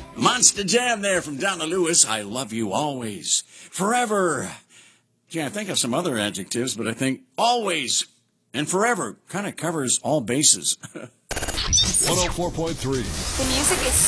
Monster Jam there from Donna Lewis. I love you always. Forever. Yeah, I think of some other adjectives, but I think always and forever kind of covers all bases. 104.3. The music is